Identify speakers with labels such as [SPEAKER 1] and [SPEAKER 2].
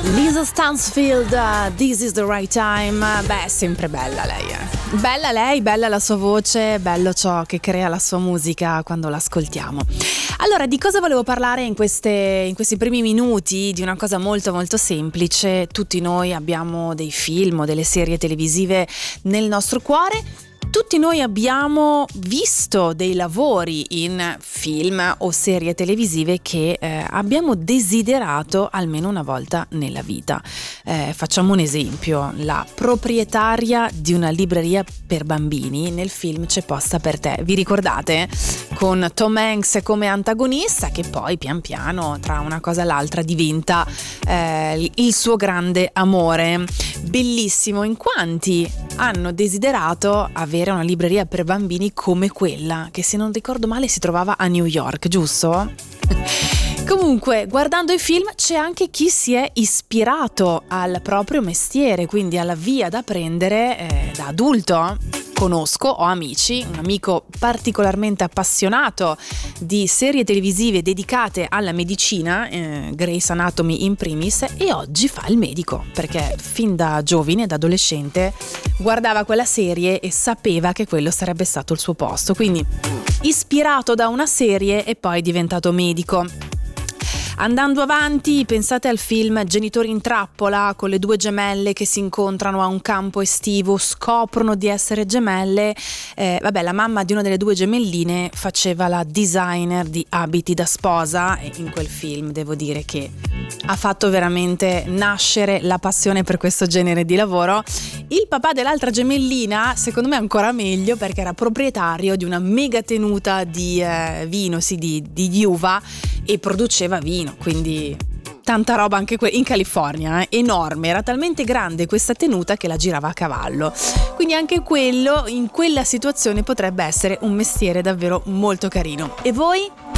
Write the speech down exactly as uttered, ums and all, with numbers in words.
[SPEAKER 1] Lisa Stansfield, uh, This is the Right Time. Beh, è sempre bella lei, eh. Bella lei, bella la sua voce, bello ciò che crea la sua musica quando l'ascoltiamo. Allora, di cosa volevo parlare in, queste, in questi primi minuti? Di una cosa molto molto semplice. Tutti noi abbiamo dei film o delle serie televisive nel nostro cuore. Tutti noi abbiamo visto dei lavori in film o serie televisive che eh, abbiamo desiderato almeno una volta nella vita. Eh, facciamo un esempio: la proprietaria di una libreria per bambini nel film C'è posta per te. Vi ricordate? Con Tom Hanks come antagonista, che poi pian piano tra una cosa e l'altra diventa eh, il suo grande amore. Bellissimo. In quanti hanno desiderato avere una libreria per bambini come quella che, se non ricordo male, si trovava a New York, giusto? Comunque, guardando i film c'è anche chi si è ispirato al proprio mestiere, quindi alla via da prendere eh, da adulto. Conosco, ho amici, un amico particolarmente appassionato di serie televisive dedicate alla medicina, eh, Grey's Anatomy in primis, e oggi fa il medico, perché fin da giovane, da adolescente, guardava quella serie e sapeva che quello sarebbe stato il suo posto, quindi ispirato da una serie e poi diventato medico. Andando avanti, pensate al film Genitori in trappola, con le due gemelle che si incontrano a un campo estivo, scoprono di essere gemelle. Eh, vabbè, la mamma di una delle due gemelline faceva la designer di abiti da sposa, e in quel film devo dire che ha fatto veramente nascere la passione per questo genere di lavoro. Il papà dell'altra gemellina, secondo me ancora meglio, perché era proprietario di una mega tenuta di eh, vino, sì, di, di uva, e produceva vino, quindi tanta roba anche que- in California, eh? Enorme, era talmente grande questa tenuta che la girava a cavallo, quindi anche quello in quella situazione potrebbe essere un mestiere davvero molto carino. E voi?